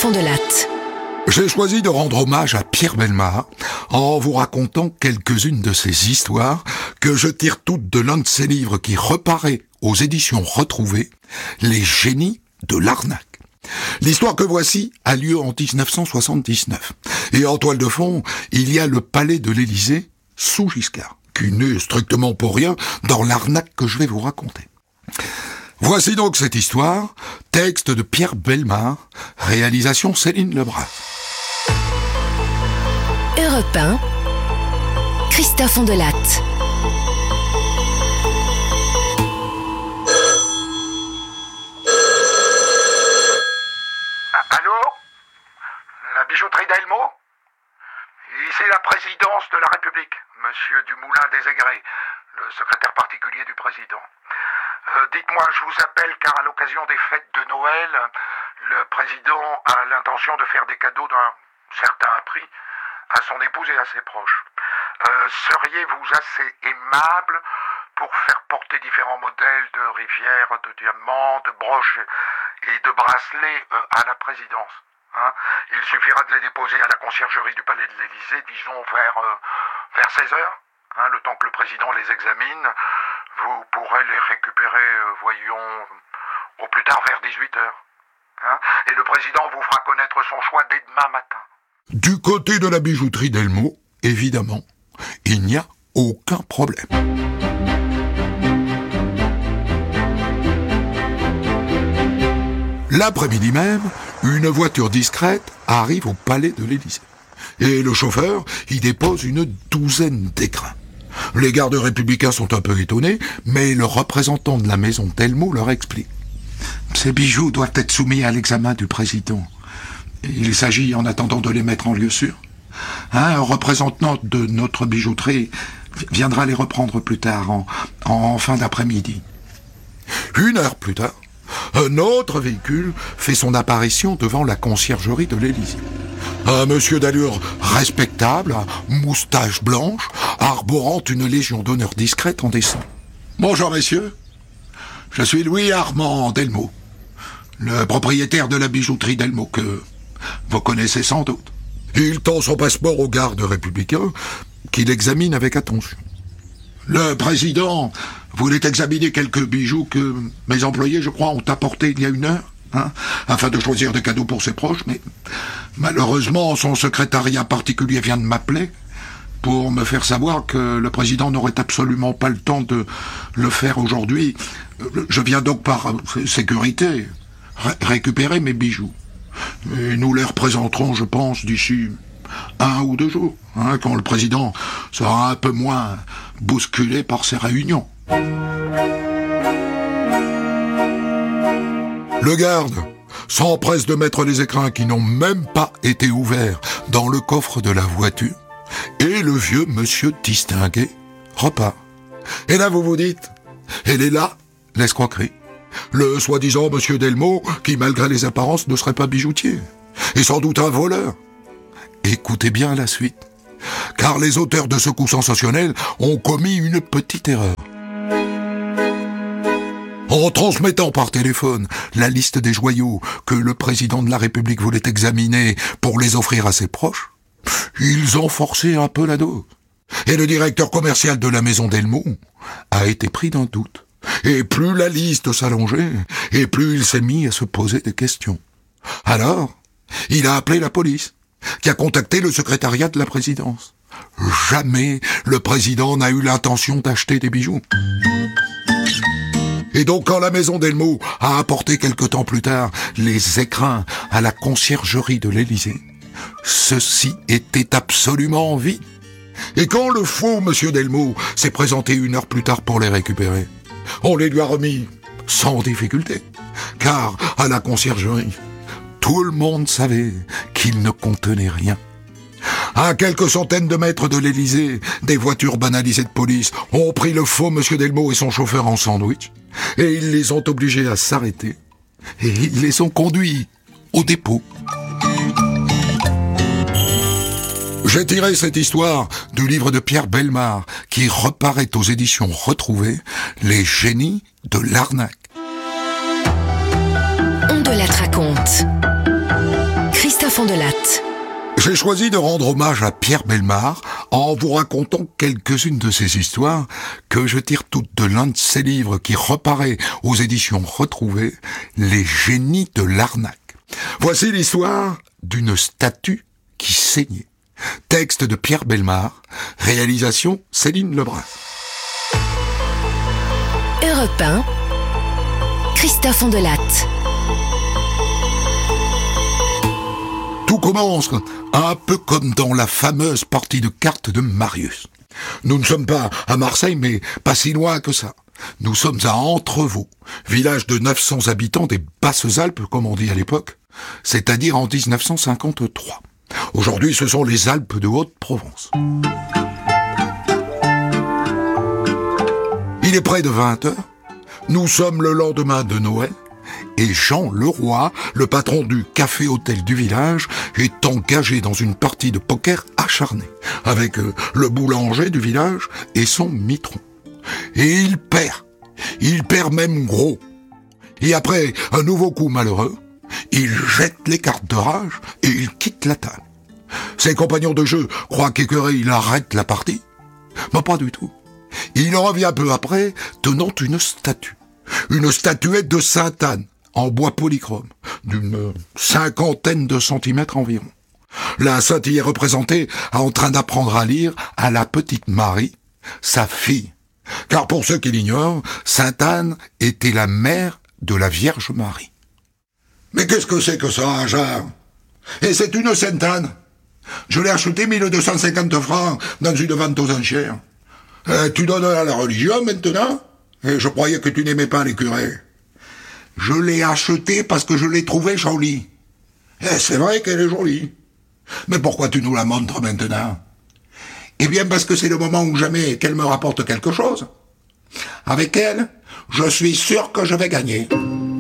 fond de latte. J'ai choisi de rendre hommage à Pierre Bellemare en vous racontant quelques-unes de ses histoires que je tire toutes de l'un de ses livres qui reparaît aux éditions Retrouvées, Les génies de l'arnaque. L'histoire que voici a lieu en 1979. Et en toile de fond, il y a le palais de l'Élysée sous Giscard, qui n'est strictement pour rien dans l'arnaque que je vais vous raconter. Voici donc cette histoire, texte de Pierre Bellemare, réalisation Céline Lebras. Europe 1, Christophe Ondelatte. Allô? La bijouterie d'Elmo? Ici la présidence de la République, Monsieur Dumoulin des Aigris, le secrétaire particulier du président. Dites-moi, je vous appelle car à l'occasion des fêtes de Noël, le président a l'intention de faire des cadeaux d'un certain prix à son épouse et à ses proches. Seriez-vous assez aimable pour faire porter différents modèles de rivières, de diamants, de broches et de bracelets à la présidence, hein? Il suffira de les déposer à la conciergerie du palais de l'Élysée, disons vers 16 heures, hein, le temps que le président les examine. Vous pourrez les récupérer, voyons, au plus tard vers 18 heures. Hein, et le président vous fera connaître son choix dès demain matin. Du côté de la bijouterie d'Elmo, évidemment, il n'y a aucun problème. L'après-midi même, une voiture discrète arrive au palais de l'Élysée. Et le chauffeur y dépose une douzaine d'écrins. Les gardes républicains sont un peu étonnés, mais le représentant de la maison d'Elmo leur explique. Ces bijoux doivent être soumis à l'examen du président. Il s'agit, en attendant, de les mettre en lieu sûr. Un représentant de notre bijouterie viendra les reprendre plus tard, en fin d'après-midi. Une heure plus tard, un autre véhicule fait son apparition devant la conciergerie de l'Élysée. Un monsieur d'allure respectable, à moustache blanche, arborant une légion d'honneur discrète en descend. « Bonjour messieurs, je suis Louis Armand d'Elmo, le propriétaire de la bijouterie d'Elmo que vous connaissez sans doute. » Il tend son passeport au garde républicain, qui l'examine avec attention. « Le président voulait examiner quelques bijoux que mes employés, je crois, ont apportés il y a une heure. Hein, afin de choisir des cadeaux pour ses proches, mais malheureusement, son secrétariat particulier vient de m'appeler pour me faire savoir que le président n'aurait absolument pas le temps de le faire aujourd'hui. Je viens donc par sécurité récupérer mes bijoux. Et nous les représenterons, je pense, d'ici 1 ou 2 jours, hein, quand le président sera un peu moins bousculé par ses réunions. Le garde s'empresse de mettre les écrins qui n'ont même pas été ouverts dans le coffre de la voiture, et le vieux monsieur distingué repart. Et là vous vous dites, elle est là, l'escroquerie. Le soi-disant monsieur Delmo, qui malgré les apparences ne serait pas bijoutier, et sans doute un voleur. Écoutez bien la suite, car les auteurs de ce coup sensationnel ont commis une petite erreur. En transmettant par téléphone la liste des joyaux que le président de la République voulait examiner pour les offrir à ses proches, ils ont forcé un peu la dose. Et le directeur commercial de la maison d'Elmo a été pris d'un doute. Et plus la liste s'allongeait, et plus il s'est mis à se poser des questions. Alors, il a appelé la police, qui a contacté le secrétariat de la présidence. Jamais le président n'a eu l'intention d'acheter des bijoux. Et donc, quand la maison d'Elmo a apporté quelque temps plus tard les écrins à la conciergerie de l'Élysée, ceux-ci étaient absolument vides. Et quand le faux monsieur Delmo s'est présenté 1 heure plus tard pour les récupérer, on les lui a remis sans difficulté. Car à la conciergerie, tout le monde savait qu'ils ne contenaient rien. À quelques centaines de mètres de l'Élysée, des voitures banalisées de police ont pris le faux monsieur Delmo et son chauffeur en sandwich, et ils les ont obligés à s'arrêter, et ils les ont conduits au dépôt. J'ai tiré cette histoire du livre de Pierre Bellemare qui reparaît aux éditions Retrouvées, Les génies de l'arnaque. Ondelatte raconte. Christophe Ondelatte. J'ai choisi de rendre hommage à Pierre Bellemare en vous racontant quelques-unes de ses histoires que je tire toutes de l'un de ses livres qui reparaît aux éditions Retrouvées, Les génies de l'arnaque. Voici l'histoire d'une statue qui saignait. Texte de Pierre Bellemare, réalisation Céline Lebrun. Europe 1, Christophe Ondelatte. Tout commence un peu comme dans la fameuse partie de cartes de Marius. Nous ne sommes pas à Marseille, mais pas si loin que ça. Nous sommes à Entrevaux, village de 900 habitants des Basses-Alpes, comme on dit à l'époque, c'est-à-dire en 1953. Aujourd'hui, ce sont les Alpes de Haute-Provence. Il est près de 20 heures. Nous sommes le lendemain de Noël. Et Jean Leroy, le patron du café-hôtel du village, est engagé dans une partie de poker acharnée, avec le boulanger du village et son mitron. Et il perd même gros. Et après un nouveau coup malheureux, il jette les cartes de rage et il quitte la table. Ses compagnons de jeu croient qu'écœuré il arrête la partie. Mais pas du tout. Il revient peu après, tenant une statue. Une statuette de Sainte-Anne, en bois polychrome, d'une 50aine de centimètres environ. La sainte y est représentée en train d'apprendre à lire à la petite Marie, sa fille. Car pour ceux qui l'ignorent, Sainte-Anne était la mère de la Vierge Marie. Mais qu'est-ce que c'est que ça, Jean? Et c'est une Sainte-Anne. Je l'ai achetée 1250 francs dans une vente aux enchères. Tu donnes à la religion maintenant? Et je croyais que tu n'aimais pas les curés. Je l'ai achetée parce que je l'ai trouvée jolie. Et c'est vrai qu'elle est jolie. Mais pourquoi tu nous la montres maintenant? Eh bien parce que c'est le moment où jamais qu'elle me rapporte quelque chose. Avec elle, je suis sûr que je vais gagner.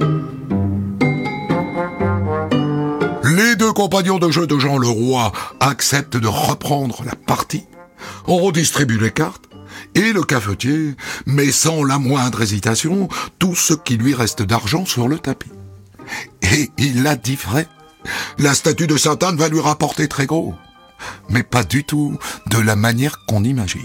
Les deux compagnons de jeu de Jean Leroy acceptent de reprendre la partie. On redistribue les cartes. Et le cafetier met sans la moindre hésitation tout ce qui lui reste d'argent sur le tapis. Et il a dit vrai. La statue de Sainte-Anne va lui rapporter très gros. Mais pas du tout de la manière qu'on imagine.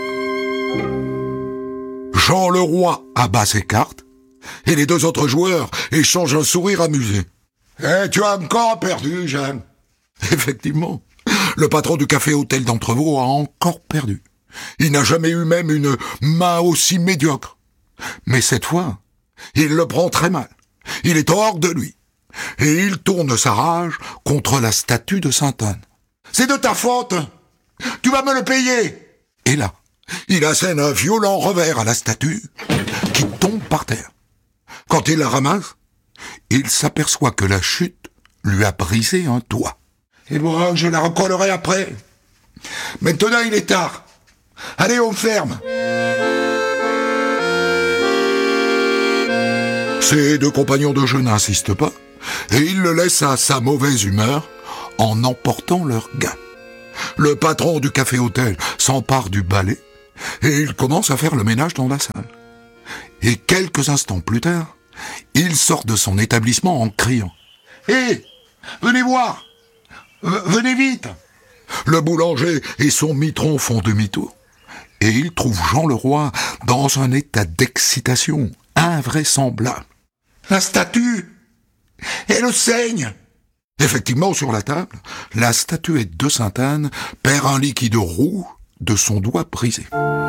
Jean Leroy abat ses cartes et les deux autres joueurs échangent un sourire amusé. « Eh, tu as encore perdu, Jean !» Effectivement, le patron du café-hôtel d'Entrevaux a encore perdu. Il n'a jamais eu même une main aussi médiocre. Mais cette fois, il le prend très mal. Il est hors de lui. Et il tourne sa rage contre la statue de Sainte-Anne. « C'est de ta faute! Tu vas me le payer !» Et là, il assène un violent revers à la statue qui tombe par terre. Quand il la ramasse, il s'aperçoit que la chute lui a brisé un doigt. « Et bon, je la recollerai après. Maintenant, il est tard. Allez, on ferme. » Ses deux compagnons de jeu n'insistent pas, et ils le laissent à sa mauvaise humeur en emportant leur gain. Le patron du café-hôtel s'empare du balai, et il commence à faire le ménage dans la salle. Et quelques instants plus tard, il sort de son établissement en criant « Hé, venez voir! Venez vite !» Le boulanger et son mitron font demi-tour. Et il trouve Jean Leroy dans un état d'excitation invraisemblable. « La statue, elle saigne !» Effectivement, sur la table, la statuette de Sainte-Anne perd un liquide roux de son doigt brisé.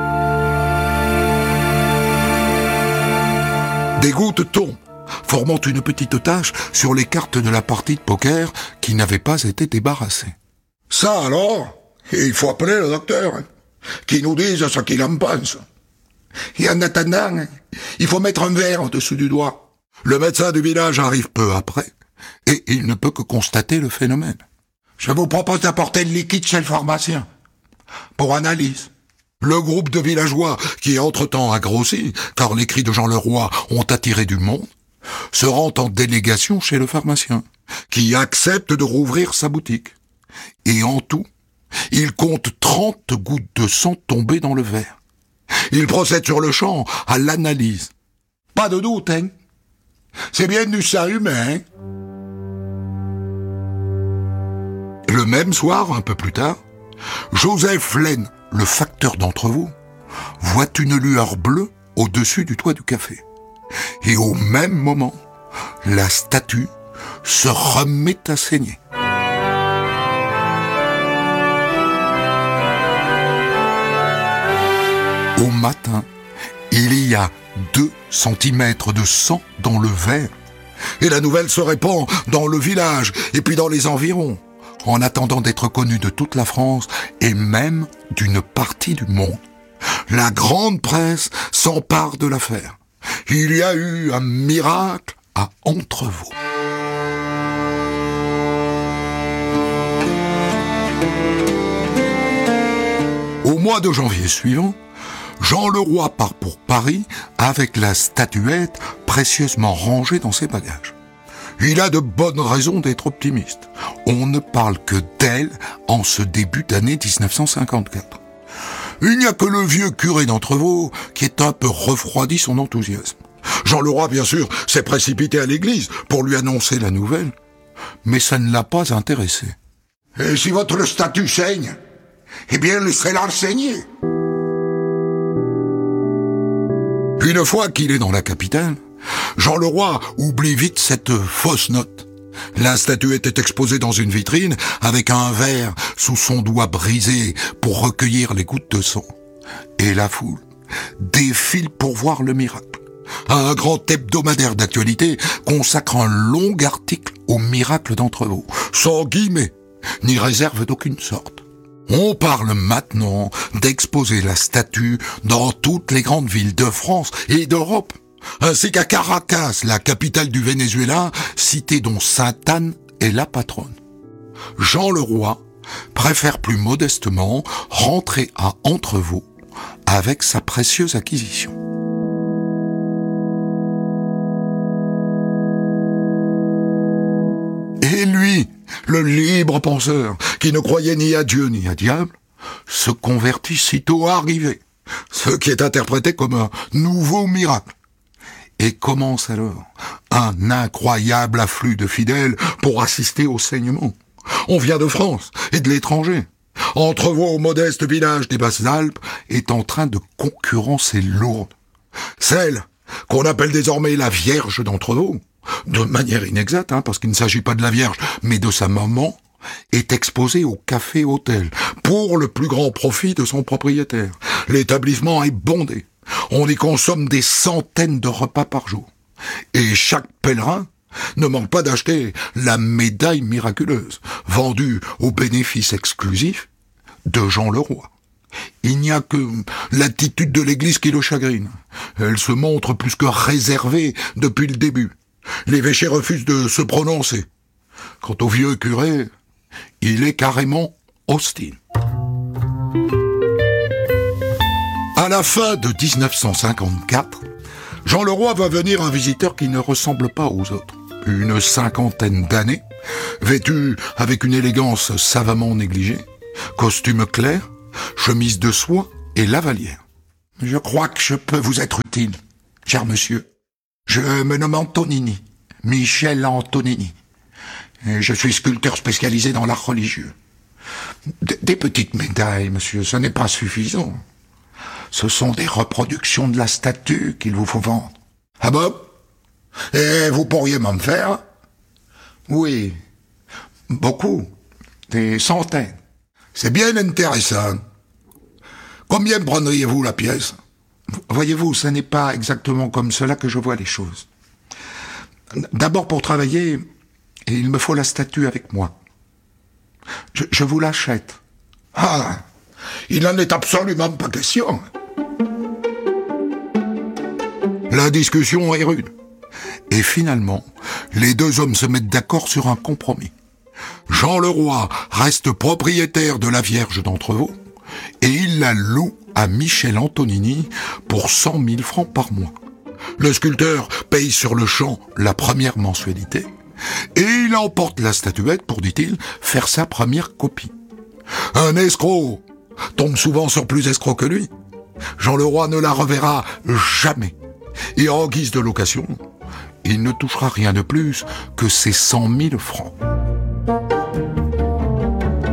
Des gouttes tombent, formant une petite tache sur les cartes de la partie de poker qui n'avaient pas été débarrassées. « Ça alors, il faut appeler le docteur, qui nous dise ce qu'il en pense. Et en attendant, il faut mettre un verre au-dessus du doigt. » Le médecin du village arrive peu après, et il ne peut que constater le phénomène. « Je vous propose d'apporter le liquide chez le pharmacien, pour analyse. » Le groupe de villageois, qui entre-temps a grossi, car les cris de Jean Leroy ont attiré du monde, se rend en délégation chez le pharmacien, qui accepte de rouvrir sa boutique. Et en tout, il compte 30 gouttes de sang tombées dans le verre. Il procède sur le champ à l'analyse. Pas de doute, hein? C'est bien du sang humain, hein? Le même soir, un peu plus tard, Joseph Laine, le facteur d'Entrevaux, voit une lueur bleue au-dessus du toit du café. Et au même moment, la statue se remet à saigner. Au matin, il y a 2 centimètres de sang dans le verre. Et la nouvelle se répand dans le village et puis dans les environs, en attendant d'être connue de toute la France et même d'une partie du monde. La grande presse s'empare de l'affaire. Il y a eu un miracle à Entrevaux. Au mois de janvier suivant, Jean Leroy part pour Paris avec la statuette précieusement rangée dans ses bagages. Il a de bonnes raisons d'être optimiste. On ne parle que d'elle en ce début d'année 1954. Il n'y a que le vieux curé d'Entrevaux qui est un peu refroidi son enthousiasme. Jean Leroy, bien sûr, s'est précipité à l'église pour lui annoncer la nouvelle, mais ça ne l'a pas intéressé. « Et si votre statue saigne, eh bien laissez-la saigner !» Une fois qu'il est dans la capitale, Jean Leroy oublie vite cette fausse note. La statuette est exposée dans une vitrine avec un verre sous son doigt brisé pour recueillir les gouttes de sang. Et la foule défile pour voir le miracle. Un grand hebdomadaire d'actualité consacre un long article au miracle d'Entrevaux, sans guillemets, ni réserve d'aucune sorte. On parle maintenant d'exposer la statue dans toutes les grandes villes de France et d'Europe, ainsi qu'à Caracas, la capitale du Venezuela, cité dont Sainte-Anne est la patronne. Jean Leroy préfère plus modestement rentrer à Entrevaux avec sa précieuse acquisition. Et lui, le libre penseur, qui ne croyait ni à Dieu ni à diable, se convertit sitôt arrivé, ce qui est interprété comme un nouveau miracle. Et commence alors un incroyable afflux de fidèles pour assister au saignement. On vient de France et de l'étranger. Entrevaux, modeste village des Basses-Alpes, est en train de concurrencer Lourdes. Celle qu'on appelle désormais la Vierge d'Entrevaux, de manière inexacte, parce qu'il ne s'agit pas de la Vierge, mais de sa maman, est exposée au café-hôtel, pour le plus grand profit de son propriétaire. L'établissement est bondé. On y consomme des centaines de repas par jour. Et chaque pèlerin ne manque pas d'acheter la médaille miraculeuse, vendue au bénéfice exclusif de Jean Leroy. Il n'y a que l'attitude de l'Église qui le chagrine. Elle se montre plus que réservée depuis le début. L'évêché refuse de se prononcer. Quant au vieux curé, il est carrément hostile. À la fin de 1954, Jean Leroy va venir un visiteur qui ne ressemble pas aux autres. Une cinquantaine d'années, vêtu avec une élégance savamment négligée, costume clair, chemise de soie et lavalière. « Je crois que je peux vous être utile, cher monsieur. Je me nomme Antonini, Michel Antonini. Et je suis sculpteur spécialisé dans l'art religieux. Des petites médailles, monsieur, ce n'est pas suffisant. Ce sont des reproductions de la statue qu'il vous faut vendre. » « Ah bon? Et vous pourriez m'en faire? »« Oui, beaucoup, des centaines. »« C'est bien intéressant. Combien prendriez-vous la pièce? » Voyez-vous, ce n'est pas exactement comme cela que je vois les choses. D'abord, pour travailler, il me faut la statue avec moi. Je vous l'achète. Ah, il n'en est absolument pas question. La discussion est rude. Et finalement, les deux hommes se mettent d'accord sur un compromis. Jean Leroy reste propriétaire de la Vierge d'Entrevaux et il la loue à Michel Antonini pour 100 000 francs par mois. Le sculpteur paye sur le champ la première mensualité et il emporte la statuette pour, dit-il, faire sa première copie. Un escroc tombe souvent sur plus escroc que lui. Jean Leroy ne la reverra jamais. Et en guise de location, il ne touchera rien de plus que ses 100 000 francs.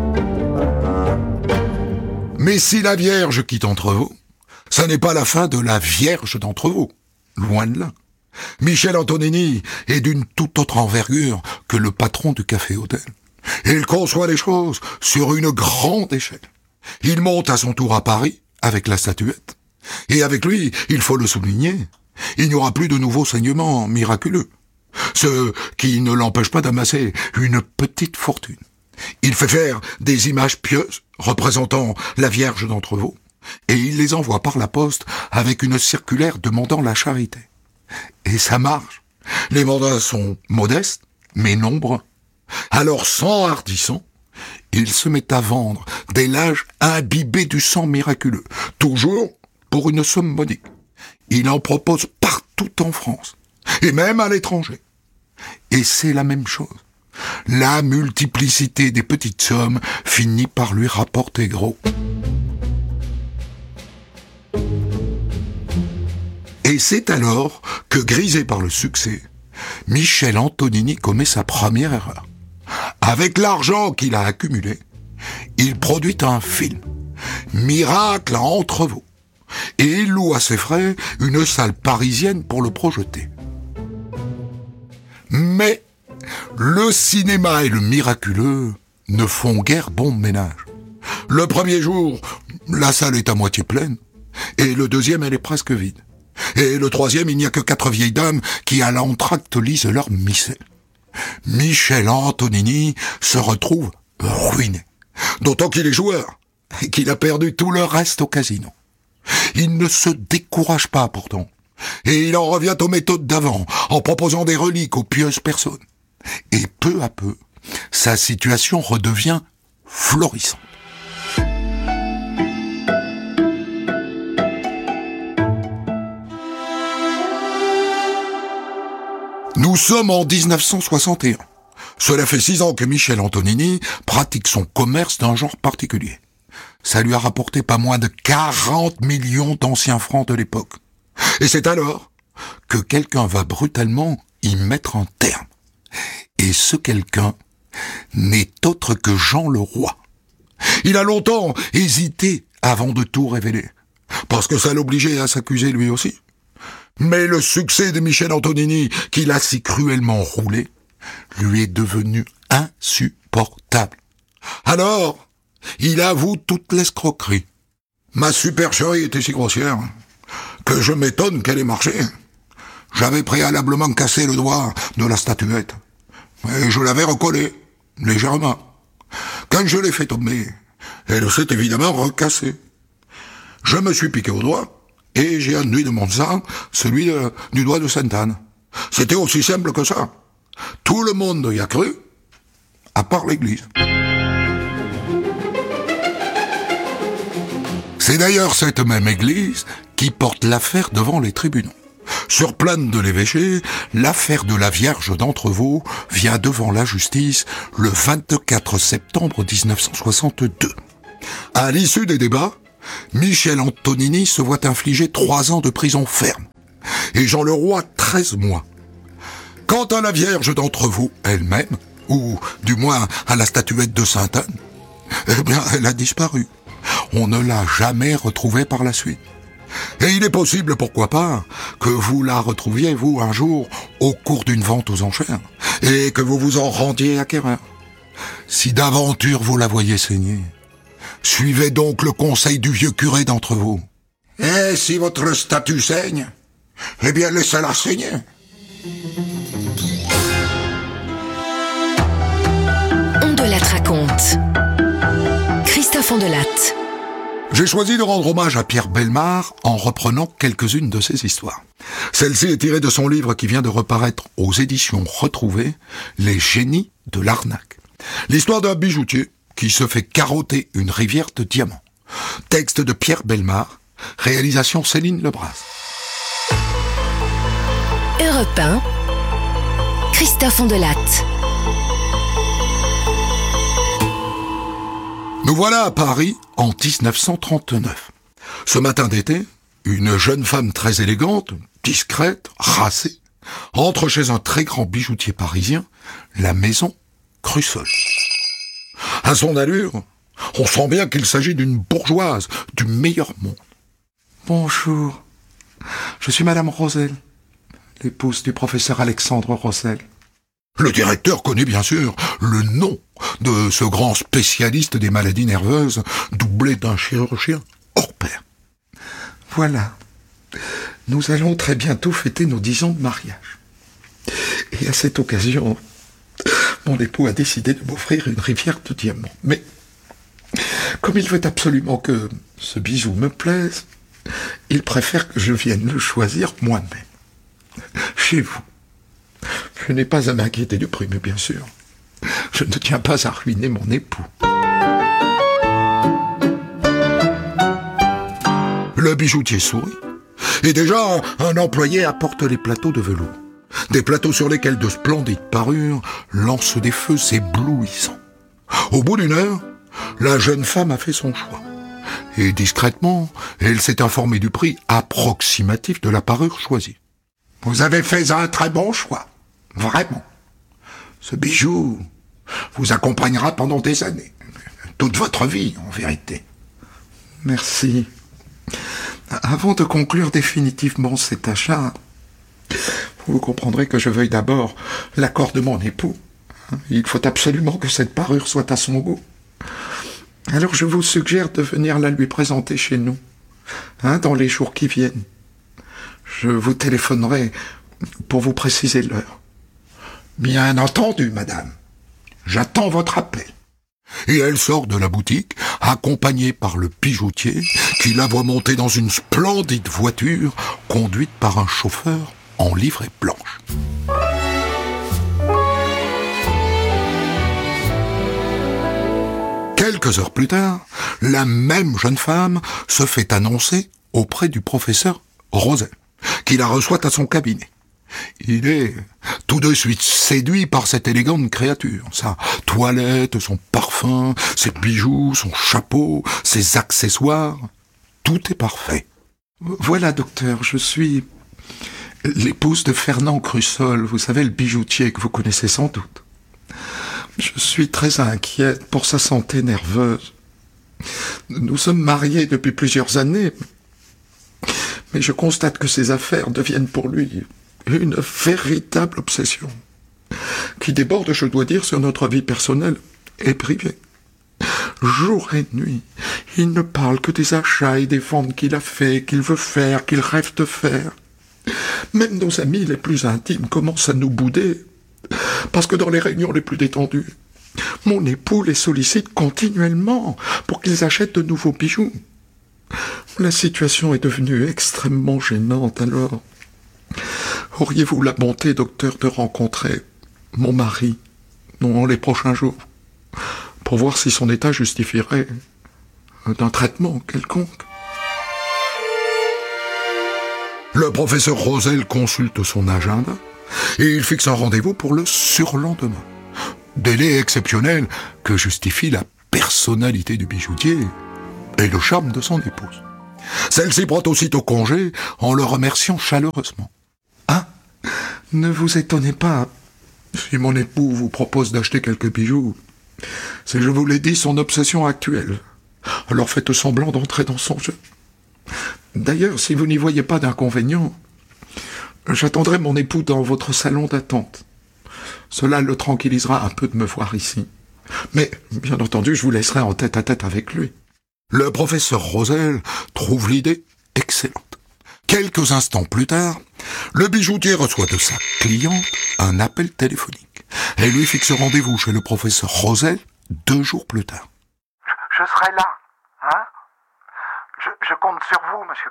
Mais si la Vierge quitte Entrevaux, ça n'est pas la fin de la Vierge d'Entrevaux. Loin de là. Michel Antonini est d'une toute autre envergure que le patron du café-hôtel. Il conçoit les choses sur une grande échelle. Il monte à son tour à Paris avec la statuette. Et avec lui, il faut le souligner, il n'y aura plus de nouveaux saignements miraculeux. Ce qui ne l'empêche pas d'amasser une petite fortune. Il fait faire des images pieuses représentant la Vierge d'Entrevaux et il les envoie par la poste avec une circulaire demandant la charité. Et ça marche. Les mandats sont modestes, mais nombreux. Alors, s'enhardissant, il se met à vendre des linges imbibés du sang miraculeux, toujours pour une somme modique. Il en propose partout en France, et même à l'étranger. Et c'est la même chose. La multiplicité des petites sommes finit par lui rapporter gros. Et c'est alors que, grisé par le succès, Michel Antonini commet sa première erreur. Avec l'argent qu'il a accumulé, il produit un film, Miracle à Entrevaux, et il loue à ses frais une salle parisienne pour le projeter. Mais le cinéma et le miraculeux ne font guère bon ménage. Le premier jour, la salle est à moitié pleine, et le deuxième, elle est presque vide. Et le troisième, il n'y a que 4 vieilles dames qui à l'entracte lisent leur missel. Michel Antonini se retrouve ruiné. D'autant qu'il est joueur et qu'il a perdu tout le reste au casino. Il ne se décourage pas pourtant. Et il en revient aux méthodes d'avant, en proposant des reliques aux pieuses personnes. Et peu à peu, sa situation redevient florissante. Nous sommes en 1961. Cela fait 6 ans que Michel Antonini pratique son commerce d'un genre particulier. Ça lui a rapporté pas moins de 40 millions d'anciens francs de l'époque. Et c'est alors que quelqu'un va brutalement y mettre un terme. Et ce quelqu'un n'est autre que Jean le Roi. Il a longtemps hésité avant de tout révéler, parce que ça l'obligeait à s'accuser lui aussi. Mais le succès de Michel Antonini, qu'il a si cruellement roulé, lui est devenu insupportable. Alors, il avoue toute l'escroquerie. Ma supercherie était si grossière que je m'étonne qu'elle ait marché. J'avais préalablement cassé le doigt de la statuette, et je l'avais recollée, légèrement. Quand je l'ai fait tomber, elle s'est évidemment recassée. Je me suis piqué au doigt, et j'ai ennuyé de mon sang celui du doigt de Sainte-Anne. C'était aussi simple que ça. Tout le monde y a cru, à part l'Église. C'est d'ailleurs cette même Église qui porte l'affaire devant les tribunaux. Sur plainte de l'évêché, l'affaire de la Vierge d'Entrevaux vient devant la justice le 24 septembre 1962. À l'issue des débats, Michel Antonini se voit infliger 3 ans de prison ferme et Jean le Roi 13 mois. Quant à la Vierge d'Entrevaux elle-même, ou du moins à la statuette de Sainte-Anne, eh bien, elle a disparu. On ne l'a jamais retrouvée par la suite. Et il est possible, pourquoi pas, que vous la retrouviez, vous, un jour, au cours d'une vente aux enchères, et que vous vous en rendiez acquéreur. Si d'aventure vous la voyez saigner, suivez donc le conseil du vieux curé d'Entrevaux. Et si votre statue saigne, eh bien laissez-la saigner. On de Latte raconte. Christophe Ondelatte. J'ai choisi de rendre hommage à Pierre Bellemare en reprenant quelques-unes de ses histoires. Celle-ci est tirée de son livre qui vient de reparaître aux éditions Retrouvées, Les génies de l'arnaque. L'histoire d'un bijoutier qui se fait carotter une rivière de diamants. Texte de Pierre Bellemare, réalisation Céline Lebras. Europe 1, Christophe Ondelatte. Nous voilà à Paris en 1939. Ce matin d'été, une jeune femme très élégante, discrète, racée, entre chez un très grand bijoutier parisien, la maison Crussol. À son allure, On sent bien qu'il s'agit d'une bourgeoise du meilleur monde. Bonjour, je suis Madame Rosel, l'épouse du professeur Alexandre Rosel. Le directeur connaît bien sûr le nom de ce grand spécialiste des maladies nerveuses, doublé d'un chirurgien hors pair. Voilà, nous allons très bientôt fêter nos 10 ans de mariage. Et à cette occasion, mon époux a décidé de m'offrir une rivière de diamants. Mais, comme il veut absolument que ce bijou me plaise, il préfère que je vienne le choisir moi-même, chez vous. Je n'ai pas à m'inquiéter du prix, mais bien sûr, je ne tiens pas à ruiner mon époux. Le bijoutier sourit. Et déjà, un employé apporte les plateaux de velours. Des plateaux sur lesquels de splendides parures lancent des feux éblouissants. Au bout d'une heure, la jeune femme a fait son choix. Et discrètement, elle s'est informée du prix approximatif de la parure choisie. Vous avez fait un très bon choix, vraiment. Ce bijou vous accompagnera pendant des années, toute votre vie en vérité. Merci. Avant de conclure définitivement cet achat, vous comprendrez que je veuille d'abord l'accord de mon époux. Il faut absolument que cette parure soit à son goût. Alors je vous suggère de venir la lui présenter chez nous, dans les jours qui viennent. Je vous téléphonerai pour vous préciser l'heure. Bien entendu, madame. J'attends votre appel. Et elle sort de la boutique, accompagnée par le bijoutier, qui la voit monter dans une splendide voiture, conduite par un chauffeur en livrée blanche. Quelques heures plus tard, la même jeune femme se fait annoncer auprès du professeur Rosel, qui la reçoit à son cabinet. Il est tout de suite séduit par cette élégante créature. Sa toilette, son parfum, ses bijoux, son chapeau, ses accessoires, tout est parfait. Voilà, docteur, je suis l'épouse de Fernand Crussol, vous savez, le bijoutier que vous connaissez sans doute. Je suis très inquiète pour sa santé nerveuse. Nous sommes mariés depuis plusieurs années, mais je constate que ses affaires deviennent pour lui une véritable obsession, qui déborde, je dois dire, sur notre vie personnelle et privée. Jour et nuit, il ne parle que des achats et des ventes qu'il a fait, qu'il veut faire, qu'il rêve de faire. Même nos amis les plus intimes commencent à nous bouder, parce que dans les réunions les plus détendues, mon époux les sollicite continuellement pour qu'ils achètent de nouveaux bijoux. La situation est devenue extrêmement gênante, alors auriez-vous la bonté, docteur, de rencontrer mon mari dans les prochains jours, pour voir si son état justifierait d'un traitement quelconque? Le professeur Rosel consulte son agenda et il fixe un rendez-vous pour le surlendemain. Délai exceptionnel que justifie la personnalité du bijoutier et le charme de son épouse. Celle-ci prend aussitôt congé en le remerciant chaleureusement. Ne vous étonnez pas si mon époux vous propose d'acheter quelques bijoux. C'est, je vous l'ai dit, son obsession actuelle. Alors faites semblant d'entrer dans son jeu. D'ailleurs, si vous n'y voyez pas d'inconvénient, j'attendrai mon époux dans votre salon d'attente. Cela le tranquillisera un peu de me voir ici. Mais, bien entendu, je vous laisserai en tête-à-tête avec lui. Le professeur Rosel trouve l'idée excellente. Quelques instants plus tard, le bijoutier reçoit de sa cliente un appel téléphonique. Elle lui fixe rendez-vous chez le professeur Rosel 2 jours plus tard. Je serai là, hein? Je compte sur vous, monsieur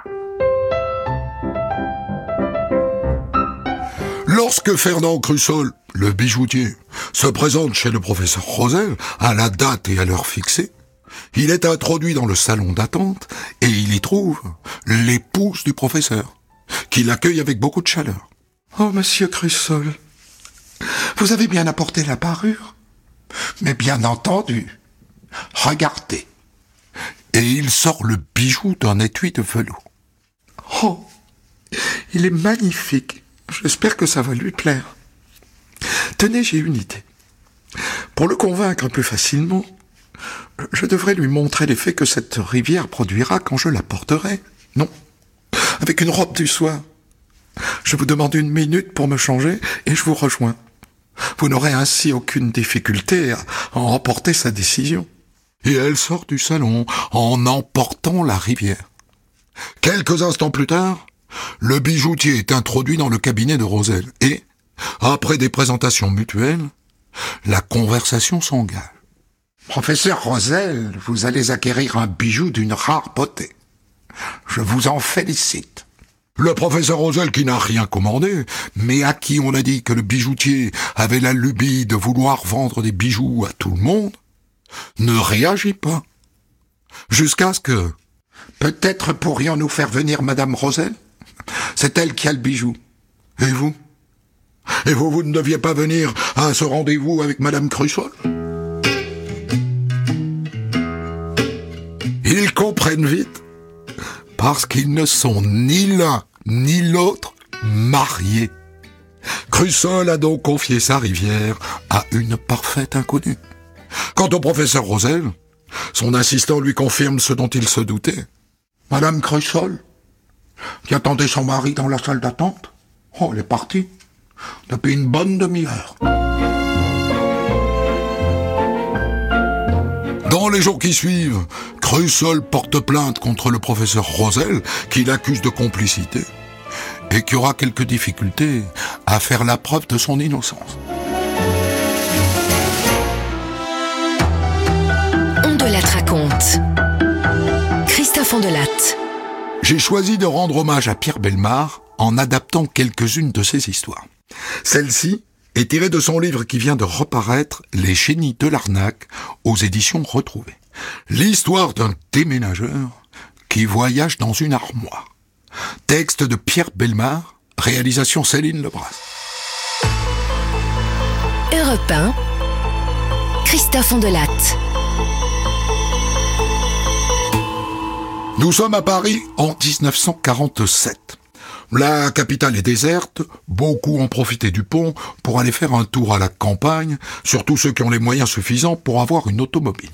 Crussol. Lorsque Fernand Crussol, le bijoutier, se présente chez le professeur Rosel à la date et à l'heure fixée, il est introduit dans le salon d'attente et il y trouve l'épouse du professeur, qui l'accueille avec beaucoup de chaleur. « Oh, monsieur Crussol, vous avez bien apporté la parure? Mais bien entendu, regardez. » Et il sort le bijou d'un étui de velours. « Oh, il est magnifique. J'espère que ça va lui plaire. » « Tenez, j'ai une idée. Pour le convaincre plus facilement, je vais lui demander de Je devrais lui montrer l'effet que cette rivière produira quand je la porterai. Non, avec une robe du soir. Je vous demande 1 minute pour me changer et je vous rejoins. Vous n'aurez ainsi aucune difficulté à emporter sa décision. Et elle sort du salon en emportant la rivière. Quelques instants plus tard, le bijoutier est introduit dans le cabinet de Roselle et, après des présentations mutuelles, la conversation s'engage. Professeur Roselle, vous allez acquérir un bijou d'une rare beauté. Je vous en félicite. Le professeur Roselle, qui n'a rien commandé, mais à qui on a dit que le bijoutier avait la lubie de vouloir vendre des bijoux à tout le monde, ne réagit pas. Jusqu'à ce que... Peut-être pourrions-nous faire venir Madame Roselle? C'est elle qui a le bijou. Et vous? Et vous ne deviez pas venir à ce rendez-vous avec Madame Crussol? Ils comprennent vite, parce qu'ils ne sont ni l'un ni l'autre mariés. Crussol a donc confié sa rivière à une parfaite inconnue. Quant au professeur Roselle, son assistant lui confirme ce dont il se doutait. Madame Crussol, qui attendait son mari dans la salle d'attente, elle est partie depuis une bonne demi-heure. Dans les jours qui suivent, Crussol porte plainte contre le professeur Roselle, qui l'accuse de complicité, et qui aura quelques difficultés à faire la preuve de son innocence. On de Latte raconte. Christophe Ondelatte. J'ai choisi de rendre hommage à Pierre Bellemare en adaptant quelques-unes de ses histoires. Celle-ci est tirée de son livre qui vient de reparaître, Les génies de l'arnaque, aux éditions Retrouvées. L'histoire d'un déménageur qui voyage dans une armoire. Texte de Pierre Bellemare, réalisation Céline Lebras. Europe 1. Christophe Ondelatte. Nous sommes à Paris en 1947. La capitale est déserte, beaucoup ont profité du pont pour aller faire un tour à la campagne, surtout ceux qui ont les moyens suffisants pour avoir une automobile.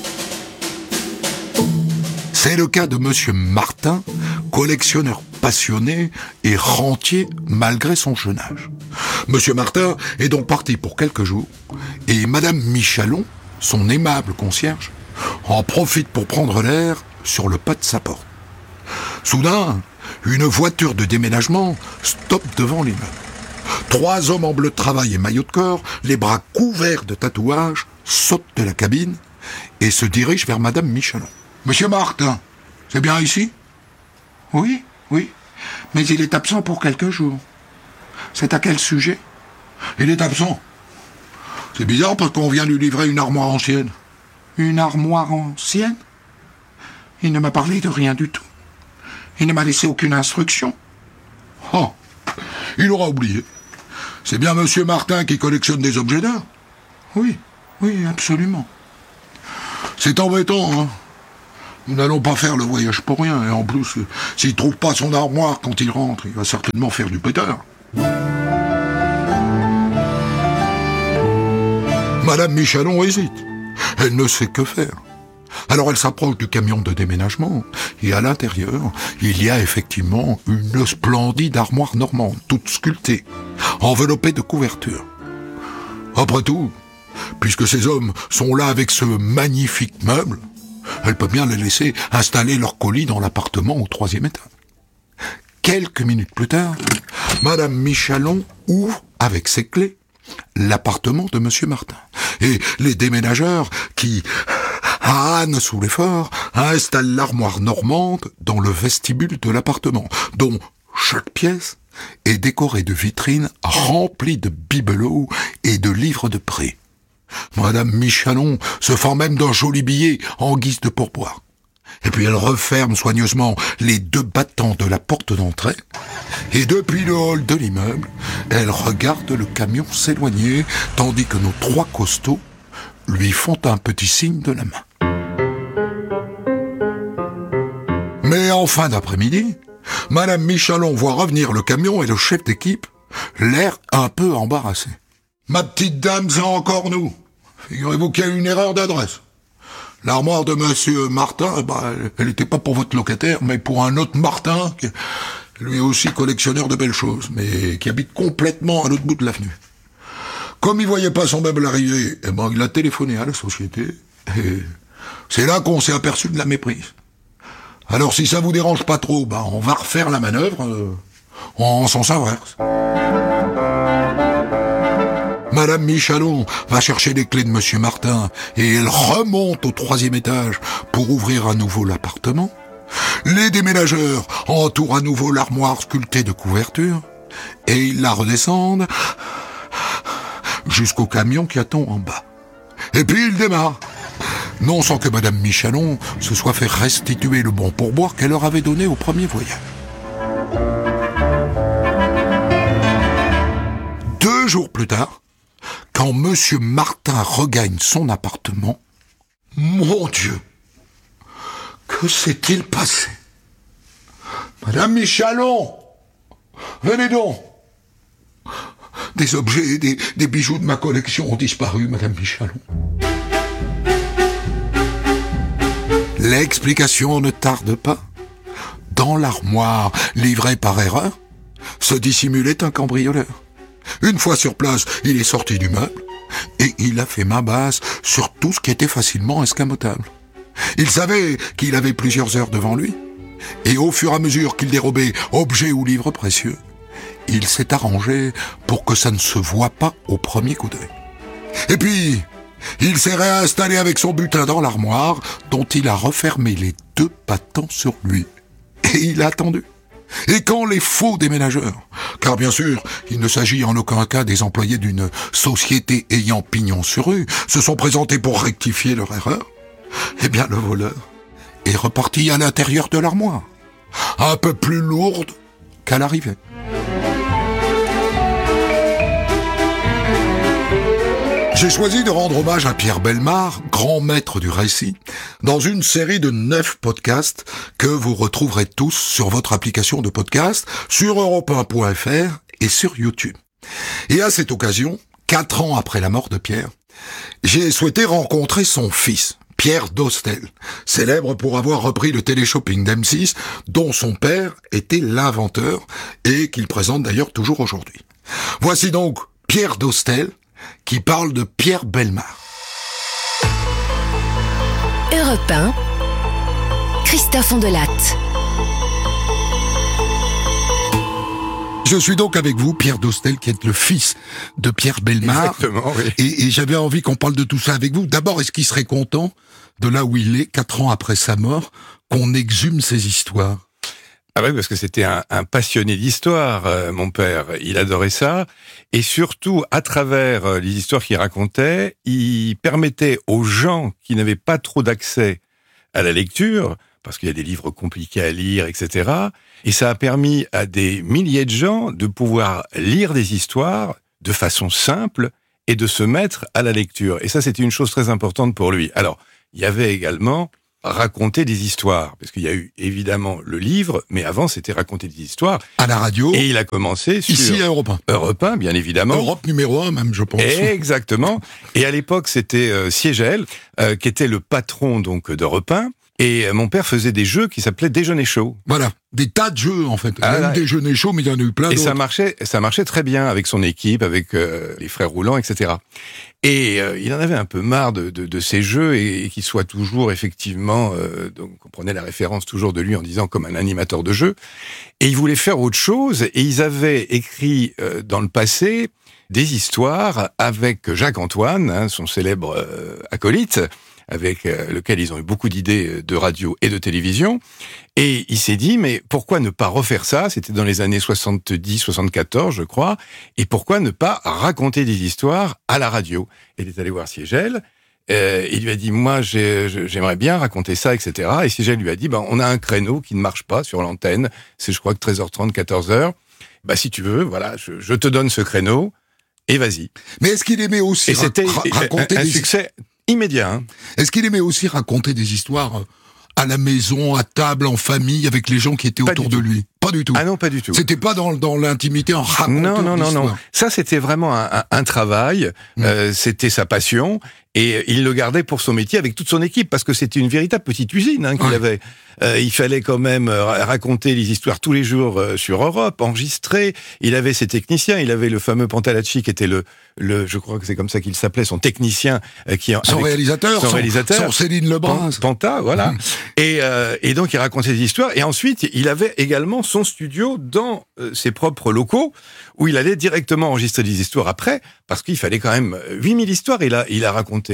C'est le cas de Monsieur Martin, collectionneur passionné et rentier malgré son jeune âge. Monsieur Martin est donc parti pour quelques jours, et Madame Michalon, son aimable concierge, en profite pour prendre l'air sur le pas de sa porte. Soudain, une voiture de déménagement stoppe devant l'immeuble. 3 hommes en bleu de travail et maillot de corps, les bras couverts de tatouages, sautent de la cabine et se dirigent vers Madame Michalon. « Monsieur Martin, c'est bien ici ?»« Oui, mais il est absent pour quelques jours. C'est à quel sujet ?»« Il est absent. C'est bizarre parce qu'on vient lui livrer une armoire ancienne. »« Une armoire ancienne ? Il ne m'a parlé de rien du tout. Il ne m'a laissé aucune instruction. » « Oh, il aura oublié. C'est bien Monsieur Martin qui collectionne des objets d'art ?»« Oui, absolument. » « C'est embêtant, hein. Nous n'allons pas faire le voyage pour rien, et en plus, s'il trouve pas son armoire quand il rentre, il va certainement faire du pétard. » Madame Michalon hésite. Elle ne sait que faire. Alors elle s'approche du camion de déménagement, et à l'intérieur, il y a effectivement une splendide armoire normande, toute sculptée, enveloppée de couvertures. Après tout, puisque ces hommes sont là avec ce magnifique meuble, elle peut bien les laisser installer leurs colis dans l'appartement au 3e étage. Quelques minutes plus tard, Madame Michalon ouvre avec ses clés l'appartement de Monsieur Martin. Et les déménageurs qui, à Anne sous l'effort, installent l'armoire normande dans le vestibule de l'appartement, dont chaque pièce est décorée de vitrines remplies de bibelots et de livres de prix. Madame Michalon se fend même d'un joli billet en guise de pourboire. Et puis elle referme soigneusement les 2 battants de la porte d'entrée, et depuis le hall de l'immeuble, elle regarde le camion s'éloigner, tandis que nos 3 costauds lui font un petit signe de la main. Mais en fin d'après-midi, Madame Michalon voit revenir le camion et le chef d'équipe, l'air un peu embarrassé. « Ma petite dame, c'est encore nous. Figurez-vous qu'il y a eu une erreur d'adresse. L'armoire de monsieur Martin, elle n'était pas pour votre locataire, mais pour un autre Martin, lui aussi collectionneur de belles choses, mais qui habite complètement à l'autre bout de l'avenue. Comme il voyait pas son meuble arriver, il a téléphoné à la société, et c'est là qu'on s'est aperçu de la méprise. Alors si ça vous dérange pas trop, on va refaire la manœuvre en sens inverse. Madame Michalon va chercher les clés de monsieur Martin et elle remonte au 3e étage pour ouvrir à nouveau l'appartement. Les déménageurs entourent à nouveau l'armoire sculptée de couverture et ils la redescendent jusqu'au camion qui attend en bas. Et puis ils démarrent. Non sans que madame Michalon se soit fait restituer le bon pourboire qu'elle leur avait donné au premier voyage. 2 jours plus tard, quand monsieur Martin regagne son appartement, mon Dieu, que s'est-il passé? Madame Michalon, venez donc. Des objets, des bijoux de ma collection ont disparu, madame Michalon. L'explication ne tarde pas. Dans l'armoire, livrée par erreur, se dissimulait un cambrioleur. Une fois sur place, il est sorti du meuble et il a fait main basse sur tout ce qui était facilement escamotable. Il savait qu'il avait plusieurs heures devant lui et au fur et à mesure qu'il dérobait objets ou livres précieux, il s'est arrangé pour que ça ne se voie pas au premier coup d'œil. Et puis, il s'est réinstallé avec son butin dans l'armoire dont il a refermé les 2 battants sur lui. Et il a attendu. Et quand les faux déménageurs, car bien sûr, il ne s'agit en aucun cas des employés d'une société ayant pignon sur rue, se sont présentés pour rectifier leur erreur, le voleur est reparti à l'intérieur de l'armoire, un peu plus lourde qu'à l'arrivée. J'ai choisi de rendre hommage à Pierre Bellemare, grand maître du récit, dans une série de 9 podcasts que vous retrouverez tous sur votre application de podcast, sur europe1.fr et sur YouTube. Et à cette occasion, 4 ans après la mort de Pierre, j'ai souhaité rencontrer son fils, Pierre Dostel, célèbre pour avoir repris le téléshopping d'M6, dont son père était l'inventeur et qu'il présente d'ailleurs toujours aujourd'hui. Voici donc Pierre Dostel, qui parle de Pierre Bellemare. Europe 1, Christophe Ondelatte. Je suis donc avec vous, Pierre Dostel, qui est le fils de Pierre Bellemare. Exactement, oui. Et j'avais envie qu'on parle de tout ça avec vous. D'abord, est-ce qu'il serait content, de là où il est, 4 ans après sa mort, qu'on exhume ses histoires? Ah oui, parce que c'était un passionné d'histoire, mon père. Il adorait ça. Et surtout, à travers les histoires qu'il racontait, il permettait aux gens qui n'avaient pas trop d'accès à la lecture, parce qu'il y a des livres compliqués à lire, etc. Et ça a permis à des milliers de gens de pouvoir lire des histoires de façon simple et de se mettre à la lecture. Et ça, c'était une chose très importante pour lui. Alors, il y avait également raconter des histoires, parce qu'il y a eu évidemment le livre, mais avant c'était raconter des histoires. À la radio. Et il a commencé sur... Ici à Europe 1. Europe 1, bien évidemment. Europe numéro 1 même, je pense. Exactement. Et à l'époque c'était Siegel, qui était le patron donc d'Europe 1. Et mon père faisait des jeux qui s'appelaient Déjeuner chaud. Voilà, des tas de jeux en fait. Il y a eu Déjeuner chaud, mais il y en a eu plein d'autres. Et ça marchait très bien avec son équipe, avec les frères Roulants, etc. Et il en avait un peu marre de ces jeux et qu'il soit toujours effectivement, donc on prenait la référence toujours de lui en disant comme un animateur de jeu. Et il voulait faire autre chose. Et ils avaient écrit dans le passé des histoires avec Jacques Antoine, son célèbre acolyte, avec lequel ils ont eu beaucoup d'idées de radio et de télévision. Et il s'est dit, mais pourquoi ne pas refaire ça? C'était dans les années 70-74, je crois. Et pourquoi ne pas raconter des histoires à la radio? Il est allé voir Siegel. Il lui a dit, moi, j'aimerais bien raconter ça, etc. Et Siegel lui a dit, on a un créneau qui ne marche pas sur l'antenne. C'est, je crois, que 13h30, 14h. Si tu veux, voilà, je te donne ce créneau. Et vas-y. Mais est-ce qu'il aimait aussi raconter un succès immédiat, hein. Est-ce qu'il aimait aussi raconter des histoires à la maison, à table, en famille, avec les gens qui étaient autour de lui? pas du tout. Ah non, pas du tout. C'était pas dans l'intimité en racontant Non. Ça, c'était vraiment un travail. C'était sa passion. Et il le gardait pour son métier avec toute son équipe, parce que c'était une véritable petite usine qu'il avait. Il fallait quand même raconter les histoires tous les jours sur Europe, enregistrer. Il avait ses techniciens. Il avait le fameux Pantalacci qui était je crois que c'est comme ça qu'il s'appelait, son technicien, son réalisateur, son Céline Lebrun. Panta, voilà. Et donc il racontait des histoires. Et ensuite, il avait également son studio dans ses propres locaux, où il allait directement enregistrer des histoires après, parce qu'il fallait quand même 8000 histoires. Il a raconté.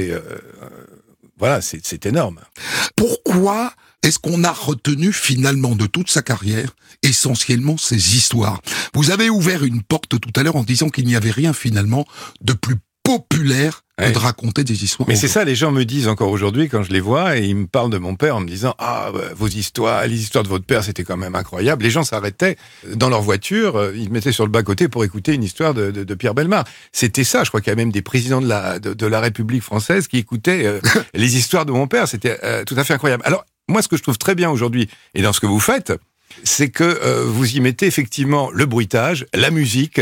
Voilà, c'est énorme. Pourquoi est-ce qu'on a retenu finalement de toute sa carrière essentiellement ces histoires? Vous avez ouvert une porte tout à l'heure en disant qu'il n'y avait rien finalement de plus populaire que de raconter des histoires. Mais c'est ça, les gens me disent encore aujourd'hui quand je les vois, et ils me parlent de mon père en me disant vos histoires, les histoires de votre père, c'était quand même incroyable. Les gens s'arrêtaient dans leur voiture, ils mettaient sur le bas-côté pour écouter une histoire de Pierre Bellemare. C'était ça, je crois qu'il y a même des présidents de la République française qui écoutaient les histoires de mon père. C'était tout à fait incroyable. Alors, moi, ce que je trouve très bien aujourd'hui, et dans ce que vous faites, c'est que vous y mettez effectivement le bruitage, la musique,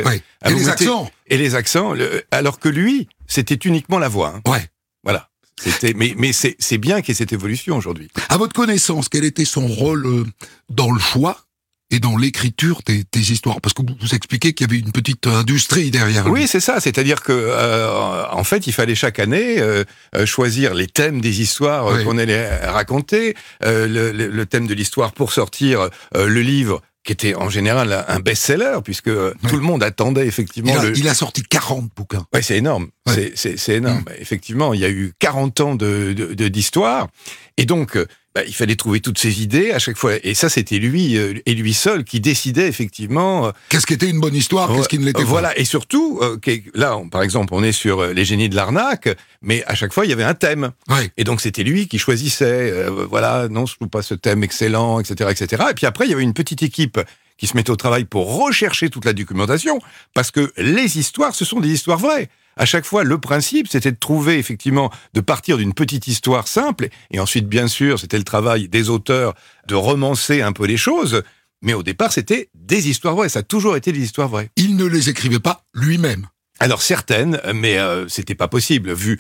et les accents, alors que lui, c'était uniquement la voix. Ouais. Voilà. Mais c'est bien qu'il y ait cette évolution aujourd'hui. À votre connaissance, quel était son rôle dans le choix et dans l'écriture des histoires? Parce que vous expliquez qu'il y avait une petite industrie derrière lui. Oui, c'est ça. C'est-à-dire que, en fait, il fallait chaque année choisir les thèmes des histoires qu'on allait raconter, le thème de l'histoire pour sortir le livre, qui était en général un best-seller, puisque tout le monde attendait effectivement... Il a sorti 40 bouquins. Oui, c'est énorme. Ouais. C'est énorme. Effectivement, il y a eu 40 ans d'histoire. Et donc, il fallait trouver toutes ces idées à chaque fois. Et ça, c'était lui et lui seul qui décidait effectivement... Qu'est-ce qui était une bonne histoire, qu'est-ce qui ne l'était pas. Voilà, et surtout, là, par exemple, on est sur les génies de l'arnaque, mais à chaque fois, il y avait un thème. Ouais. Et donc, c'était lui qui choisissait, non, je trouve pas ce thème excellent, etc., etc. Et puis après, il y avait une petite équipe qui se mettait au travail pour rechercher toute la documentation, parce que les histoires, ce sont des histoires vraies. À chaque fois, le principe, c'était de trouver, effectivement, de partir d'une petite histoire simple, et ensuite, bien sûr, c'était le travail des auteurs de romancer un peu les choses, mais au départ, c'était des histoires vraies, ça a toujours été des histoires vraies. Il ne les écrivait pas lui-même. Alors certaines, mais c'était pas possible, vu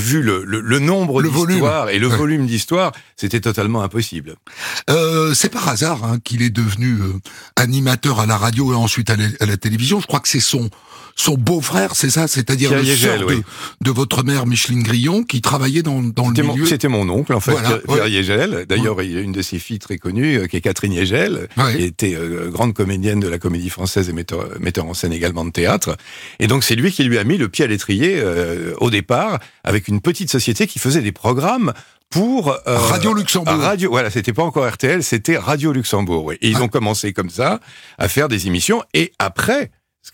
le nombre d'histoires et le volume d'histoires, c'était totalement impossible. C'est par hasard qu'il est devenu animateur à la radio et ensuite à la télévision. Je crois que c'est son beau-frère, c'est ça, c'est-à-dire le sœur de votre mère Micheline Grillon, qui travaillait dans le milieu. C'était mon oncle, en fait, Pierre Yegel. D'ailleurs, il y a une de ses filles très connues, qui est Catherine Yegel, qui était grande comédienne de la Comédie Française et metteur en scène également de théâtre. Et donc, c'est lui qui lui a mis le pied à l'étrier au départ, avec une petite société qui faisait des programmes pour Radio Luxembourg. Voilà, c'était pas encore RTL, c'était Radio Luxembourg. Oui. Et ils ont commencé comme ça à faire des émissions. Et après, ce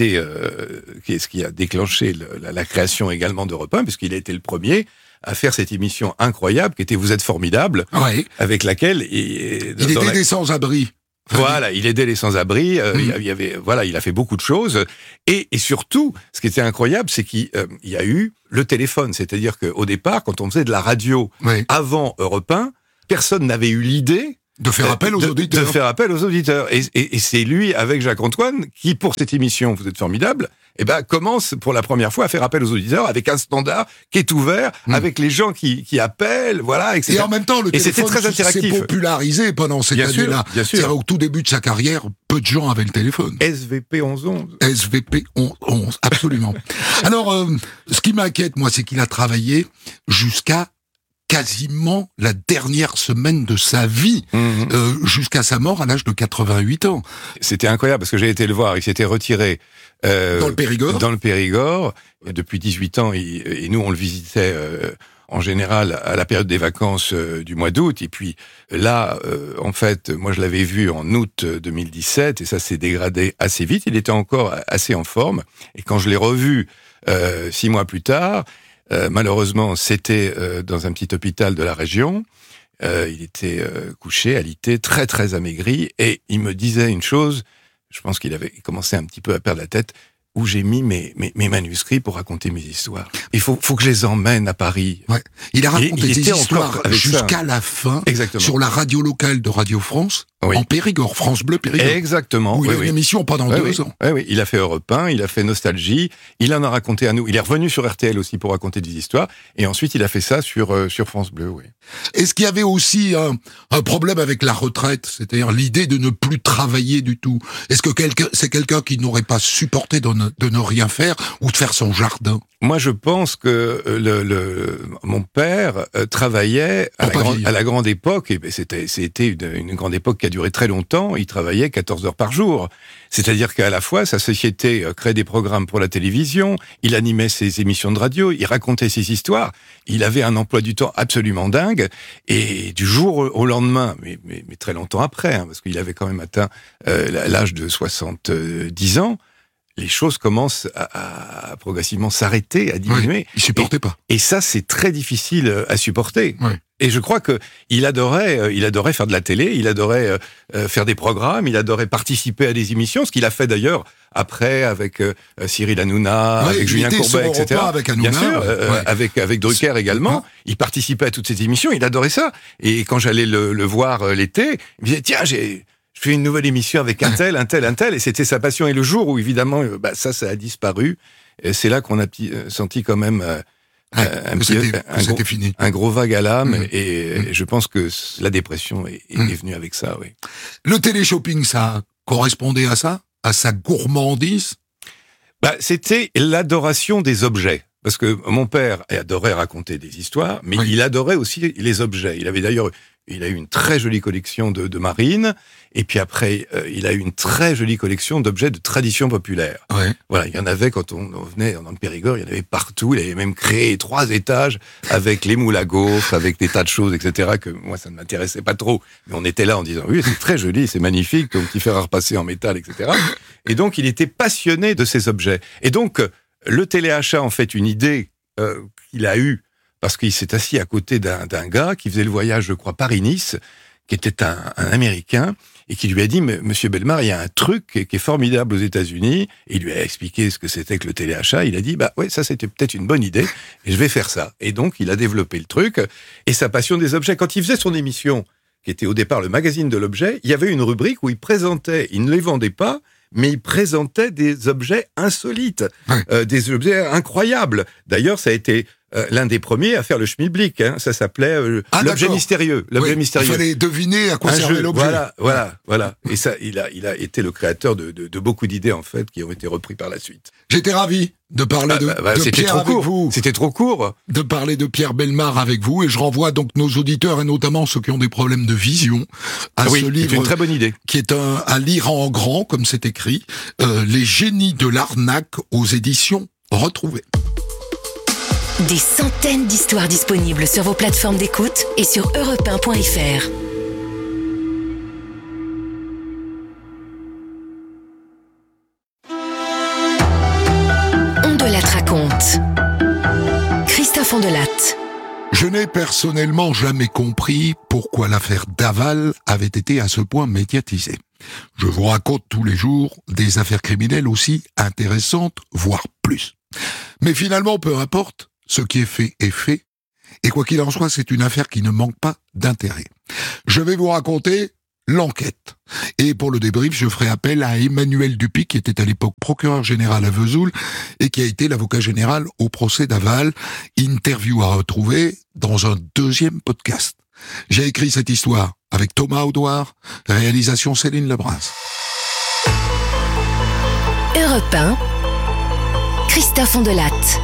qui a déclenché la création également d'Europe 1, puisqu'il a été le premier à faire cette émission incroyable qui était Vous êtes formidable, avec laquelle il était des sans-abri. Voilà, il aidait les sans-abri. Il a fait beaucoup de choses. Et surtout, ce qui était incroyable, c'est qu'il y a eu le téléphone. C'est-à-dire qu'au départ, quand on faisait de la radio avant Europe 1, personne n'avait eu l'idée de faire appel aux auditeurs. De faire appel aux auditeurs. Et c'est lui, avec Jacques-Antoine, qui, pour cette émission, Vous êtes formidable, commence pour la première fois à faire appel aux auditeurs avec un standard qui est ouvert, avec les gens qui appellent, voilà, etc. Et en même temps, le téléphone s'est popularisé pendant cette année-là. C'est-à-dire au tout début de sa carrière, peu de gens avaient le téléphone. SVP 1111. SVP 1111, absolument. Alors, ce qui m'inquiète, moi, c'est qu'il a travaillé jusqu'à quasiment la dernière semaine de sa vie, jusqu'à sa mort à l'âge de 88 ans. C'était incroyable, parce que j'ai été le voir, il s'était retiré dans le Périgord. Dans le Périgord, depuis 18 ans, et nous on le visitait en général à la période des vacances du mois d'août, et puis là, en fait, moi je l'avais vu en août 2017, et ça s'est dégradé assez vite, il était encore assez en forme, et quand je l'ai revu 6 mois plus tard, malheureusement, c'était dans un petit hôpital de la région. Il était couché, alité, très très amaigri, et il me disait une chose. Je pense qu'il avait commencé un petit peu à perdre la tête. Où j'ai mis mes manuscrits pour raconter mes histoires. Il faut que je les emmène à Paris. Ouais. Il a raconté des histoires jusqu'à la fin. Exactement. Sur la radio locale de Radio France. Oui. En Périgord, France Bleu Périgord. Exactement. Où il oui, a une émission pendant 2 ans. Oui, il a fait Europe 1, il a fait Nostalgie, il en a raconté à nous. Il est revenu sur RTL aussi pour raconter des histoires. Et ensuite, il a fait ça sur France Bleu, oui. Est-ce qu'il y avait aussi un problème avec la retraite, c'est-à-dire l'idée de ne plus travailler du tout? Est-ce que c'est quelqu'un qui n'aurait pas supporté de ne rien faire ou de faire son jardin? Moi, je pense que mon père travaillait à la grande époque, et c'était une grande époque qui a duré très longtemps. Il travaillait 14 heures par jour. C'est-à-dire qu'à la fois, sa société créait des programmes pour la télévision, il animait ses émissions de radio, il racontait ses histoires. Il avait un emploi du temps absolument dingue. Et du jour au lendemain, mais très longtemps après, parce qu'il avait quand même atteint l'âge de 70 ans, les choses commencent à progressivement s'arrêter, à diminuer. Oui, il supportait pas. Et ça, c'est très difficile à supporter. Oui. Et je crois que il adorait faire de la télé, il adorait faire des programmes, il adorait participer à des émissions, ce qu'il a fait d'ailleurs après avec Cyril Hanouna, avec Julien Courbet, etc. Avec Hanouna, bien sûr, avec Drucker également. Il participait à toutes ces émissions, il adorait ça. Et quand j'allais le voir l'été, il me disait tiens, je fais une nouvelle émission avec un tel, et c'était sa passion. Et le jour où, évidemment, ça a disparu, et c'est là qu'on a senti quand même c'était fini. Un gros vague à l'âme, et je pense que la dépression est venue avec ça, oui. Le télé-shopping, ça correspondait à ça? À sa gourmandise? C'était l'adoration des objets. Parce que mon père adorait raconter des histoires, mais il adorait aussi les objets. Il a eu une très jolie collection de marines, et puis après, il a eu une très jolie collection d'objets de tradition populaire. Ouais. Voilà, il y en avait quand on venait dans le Périgord, il y en avait partout. Il avait même créé 3 étages avec les moules à gaufres, avec des tas de choses, etc., que moi, ça ne m'intéressait pas trop. Mais on était là en disant, oui, c'est très joli, c'est magnifique, comme petit fer à repasser en métal, etc. Et donc, il était passionné de ces objets. Et donc, le téléachat, en fait, une idée qu'il a eue, parce qu'il s'est assis à côté d'un gars qui faisait le voyage, je crois, Paris-Nice, qui était un Américain, et qui lui a dit, Monsieur Bellemare, il y a un truc qui est formidable aux États-Unis. Et il lui a expliqué ce que c'était que le téléachat. Il a dit, ouais, ça c'était peut-être une bonne idée, et je vais faire ça. Et donc, il a développé le truc, et sa passion des objets. Quand il faisait son émission, qui était au départ le magazine de l'objet, il y avait une rubrique où il ne les vendait pas, mais il présentait des objets insolites, des objets incroyables. D'ailleurs, ça a été l'un des premiers à faire le schmilblick. Ça s'appelait l'objet mystérieux. L'objet mystérieux. Il fallait deviner à quoi servait l'objet. Voilà. Et ça, il a été le créateur de beaucoup d'idées, en fait, qui ont été reprises par la suite. J'étais ravi de parler de Pierre avec vous. C'était trop court. De parler de Pierre Bellemare avec vous, et je renvoie donc nos auditeurs, et notamment ceux qui ont des problèmes de vision, à ce livre. C'est une très bonne idée. Qui est à lire en grand, comme c'est écrit, Les génies de l'arnaque aux éditions Retrouvées. Des centaines d'histoires disponibles sur vos plateformes d'écoute et sur europe1.fr. On de la raconte. Christophe Ondelatte. Je n'ai personnellement jamais compris pourquoi l'affaire Daval avait été à ce point médiatisée. Je vous raconte tous les jours des affaires criminelles aussi intéressantes, voire plus. Mais finalement, peu importe, ce qui est fait, et quoi qu'il en soit, c'est une affaire qui ne manque pas d'intérêt. Je vais vous raconter l'enquête. Et pour le débrief, je ferai appel à Emmanuel Dupy, qui était à l'époque procureur général à Vesoul, et qui a été l'avocat général au procès Daval. Interview à retrouver dans un 2e podcast. J'ai écrit cette histoire avec Thomas Audouard, réalisation Céline Lebras. Europe 1, Christophe Ondelatte.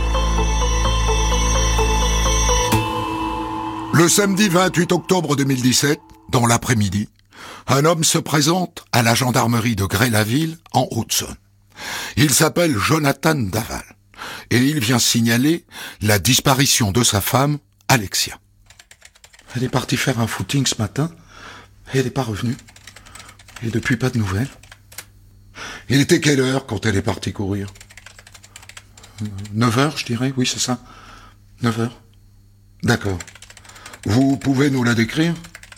Le samedi 28 octobre 2017, dans l'après-midi, un homme se présente à la gendarmerie de Grès-la-Ville, en Haute-Saône. Il s'appelle Jonathan Daval, et il vient signaler la disparition de sa femme, Alexia. Elle est partie faire un footing ce matin, et elle n'est pas revenue. Et depuis, pas de nouvelles. Il était quelle heure quand elle est partie courir? 9h, je dirais, oui, c'est ça. 9h. D'accord. Vous pouvez nous la décrire?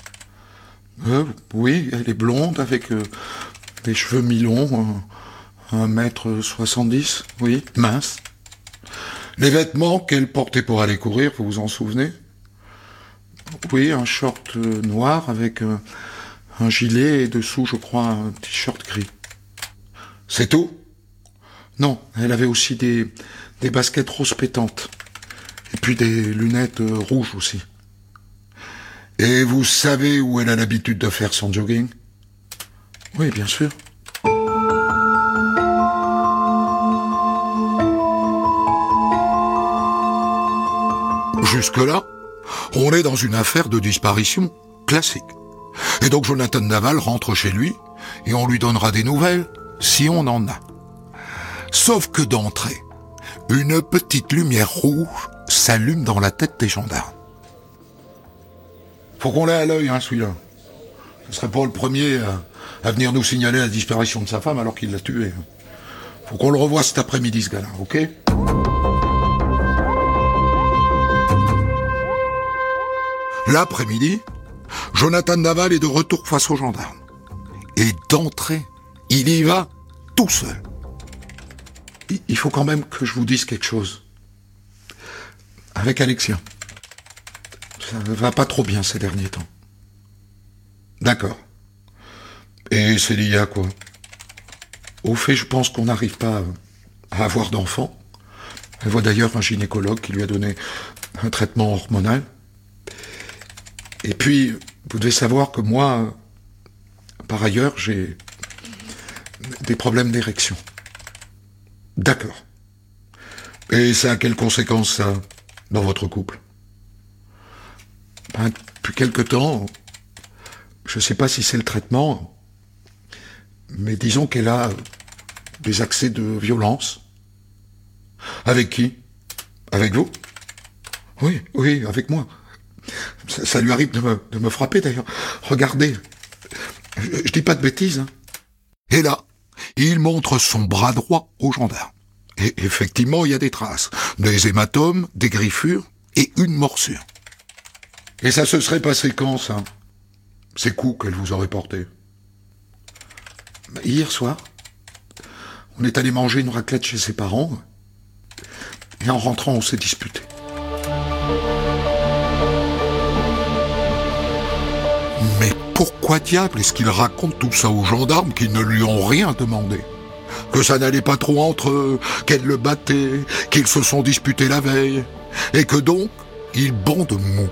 Oui, elle est blonde, avec des cheveux mi-longs, 1m70, oui, mince. Les vêtements qu'elle portait pour aller courir, vous vous en souvenez? Oui, un short noir avec Un gilet et dessous, je crois, un t-shirt gris. C'est tout? Non, elle avait aussi des baskets roses pétantes. Et puis des lunettes rouges aussi. Et vous savez où elle a l'habitude de faire son jogging? Oui, bien sûr. Jusque-là, on est dans une affaire de disparition classique. Et donc Jonathan Daval rentre chez lui et on lui donnera des nouvelles si on en a. Sauf que d'entrée, une petite lumière rouge s'allume dans la tête des gendarmes. Faut qu'on l'ait à l'œil, celui-là. Ce serait pas le premier à venir nous signaler la disparition de sa femme alors qu'il l'a tuée. Faut qu'on le revoie cet après-midi, ce gars-là, ok? L'après-midi, Jonathan Daval est de retour face aux gendarmes. Et d'entrée, il y va tout seul. Il faut quand même que je vous dise quelque chose. Avec Alexia. Ça ne va pas trop bien ces derniers temps. D'accord. Et c'est lié à quoi? Au fait, je pense qu'on n'arrive pas à avoir d'enfant. Elle voit d'ailleurs un gynécologue qui lui a donné un traitement hormonal. Et puis, vous devez savoir que moi, par ailleurs, j'ai des problèmes d'érection. D'accord. Et ça a quelles conséquences, ça, dans votre couple? Depuis quelque temps, je ne sais pas si c'est le traitement, mais disons qu'elle a des accès de violence. Avec qui? Avec vous? Oui, avec moi. Ça lui arrive de me frapper, d'ailleurs. Regardez, je dis pas de bêtises. Et là, il montre son bras droit aux gendarmes. Et effectivement, il y a des traces. Des hématomes, des griffures et une morsure. Et ça se serait passé quand, ça? Ces coups qu'elle vous aurait portés? Hier soir, on est allé manger une raclette chez ses parents. Et en rentrant, on s'est disputé. Mais pourquoi diable est-ce qu'il raconte tout ça aux gendarmes qui ne lui ont rien demandé? Que ça n'allait pas trop entre eux, qu'elle le battait, qu'ils se sont disputés la veille, et que donc, ils bondent mou.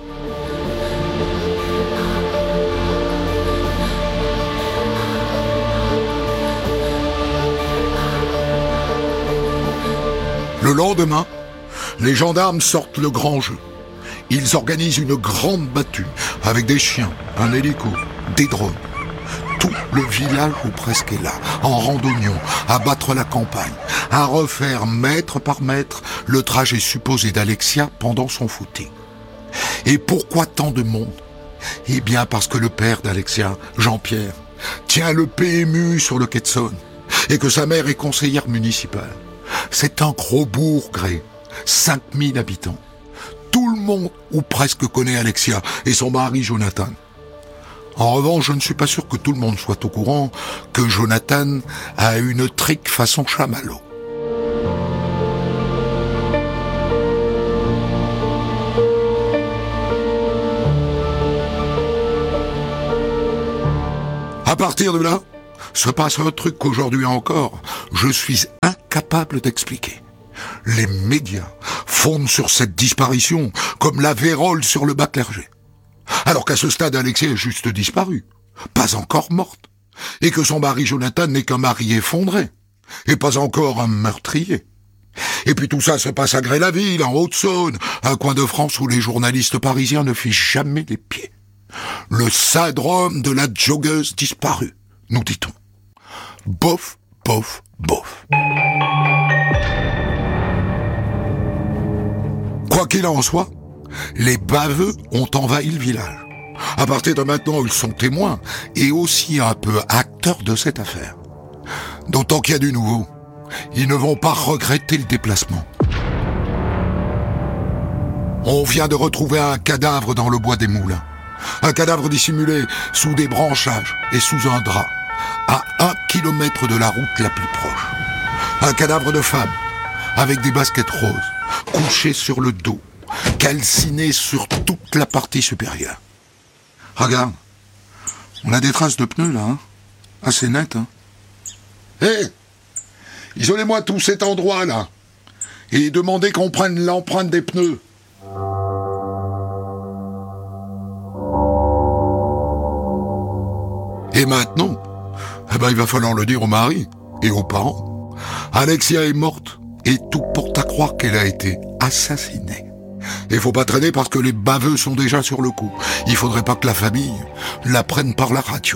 Le lendemain, les gendarmes sortent le grand jeu. Ils organisent une grande battue, avec des chiens, un hélico, des drones. Tout le village ou presque est là, en randonnion, à battre la campagne, à refaire mètre par mètre le trajet supposé d'Alexia pendant son footing. Et pourquoi tant de monde? Eh bien parce que le père d'Alexia, Jean-Pierre, tient le PMU sur le quai de Saône, et que sa mère est conseillère municipale. C'est un gros bourg, 5000 habitants. Tout le monde, ou presque, connaît Alexia et son mari Jonathan. En revanche, je ne suis pas sûr que tout le monde soit au courant que Jonathan a une trique façon chamallow. À partir de là, se passe un truc qu'aujourd'hui encore, je suis incapable d'expliquer. Les médias fondent sur cette disparition comme la vérole sur le bas clergé. Alors qu'à ce stade, Alexia est juste disparue, pas encore morte, et que son mari Jonathan n'est qu'un mari effondré, et pas encore un meurtrier. Et puis tout ça se passe à Gré-la-Ville, en Haute-Saône, un coin de France où les journalistes parisiens ne fichent jamais les pieds. Le syndrome de la joggeuse disparue, nous dit-on. Bof, bof, bof. Quoi qu'il en soit, les baveux ont envahi le village. À partir de maintenant, ils sont témoins et aussi un peu acteurs de cette affaire. D'autant qu'il y a du nouveau. Ils ne vont pas regretter le déplacement. On vient de retrouver un cadavre dans le bois des Moulins. Un cadavre dissimulé sous des branchages et sous un drap, à 1 kilomètre de la route la plus proche. Un cadavre de femme, avec des baskets roses, couché sur le dos, calciné sur toute la partie supérieure. Regarde, On a des traces de pneus, là, hein. Assez nettes, hein. Hé, isolez-moi tout cet endroit, là. Et demandez qu'on prenne l'empreinte des pneus. Et maintenant, il va falloir le dire au mari et aux parents. Alexia est morte et tout porte à croire qu'elle a été assassinée. Et faut pas traîner parce que les baveux sont déjà sur le coup. Il faudrait pas que la famille la prenne par la radio.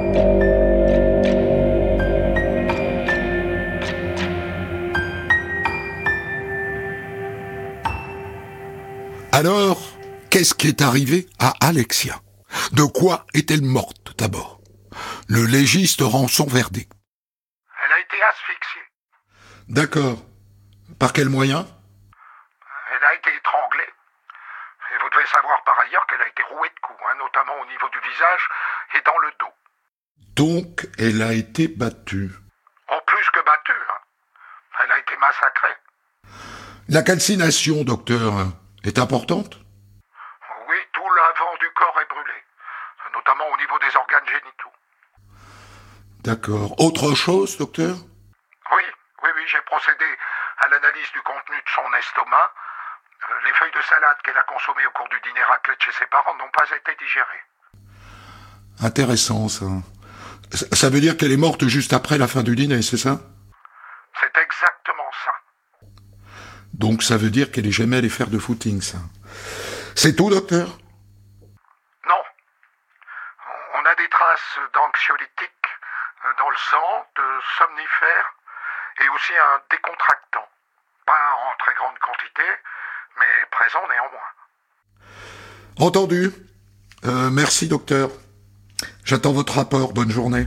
Alors, qu'est-ce qui est arrivé à Alexia? De quoi est-elle morte d'abord? Le légiste rend son verdict. Elle a été asphyxiée. D'accord. Par quel moyen? Elle a été étranglée. Et vous devez savoir par ailleurs qu'elle a été rouée de coups, notamment au niveau du visage et dans le dos. Donc, elle a été battue. En plus que battue, Elle a été massacrée. La calcination, docteur, est importante? Oui, tout l'avant du corps est brûlé, notamment au niveau des organes génitaux. D'accord. Autre chose, docteur? Oui, j'ai procédé à l'analyse du contenu de son estomac. Les feuilles de salade qu'elle a consommées au cours du dîner raclette chez ses parents n'ont pas été digérées. Intéressant, ça. Ça veut dire qu'elle est morte juste après la fin du dîner, c'est ça? C'est exactement ça. Donc ça veut dire qu'elle est jamais allée faire de footing, ça. C'est tout, docteur? Non. On a des traces d'anxiolytiques dans le sang, de somnifères et aussi un décontractant. Pas en très grande quantité, mais présent néanmoins. Entendu. Merci, docteur. J'attends votre rapport. Bonne journée.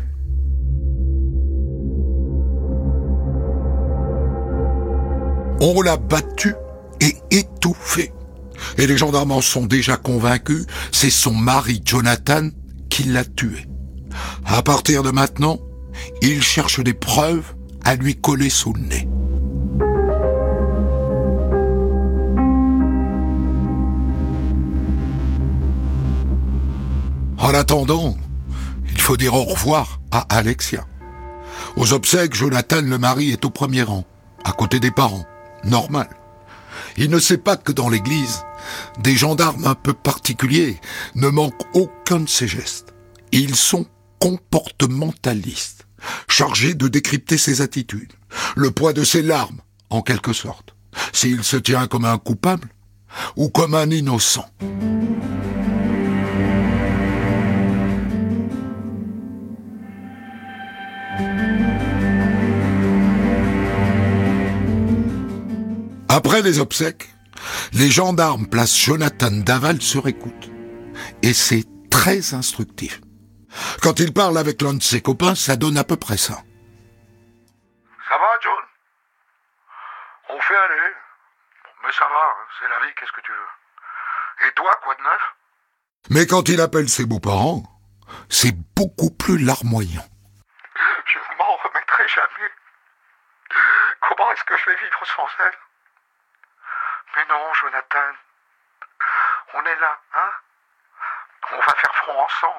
On l'a battue et étouffée. Et les gendarmes en sont déjà convaincus, c'est son mari Jonathan qui l'a tuée. À partir de maintenant, ils cherchent des preuves à lui coller sous le nez. En attendant, il faut dire au revoir à Alexia. Aux obsèques, Jonathan, le mari, est au premier rang, à côté des parents. Normal. Il ne sait pas que dans l'église, des gendarmes un peu particuliers ne manquent aucun de ses gestes. Ils sont comportementalistes, chargés de décrypter ses attitudes, le poids de ses larmes, en quelque sorte, s'il se tient comme un coupable ou comme un innocent. Après les obsèques, les gendarmes placent Jonathan Daval sur écoute. Et c'est très instructif. Quand il parle avec l'un de ses copains, ça donne à peu près ça. Ça va, John? On fait aller. Mais ça va, c'est la vie, qu'est-ce que tu veux? Et toi, quoi de neuf? Mais quand il appelle ses beaux-parents, c'est beaucoup plus larmoyant. Je ne m'en remettrai jamais. Comment est-ce que je vais vivre sans elle? Mais non, Jonathan. On est là, On va faire front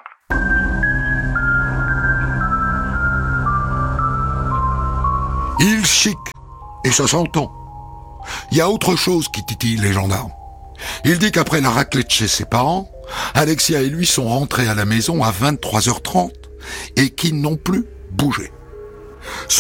ensemble. Il chic, et ça s'entend. Il y a autre chose qui titille les gendarmes. Il dit qu'après la raclette chez ses parents, Alexia et lui sont rentrés à la maison à 23h30 et qu'ils n'ont plus bougé.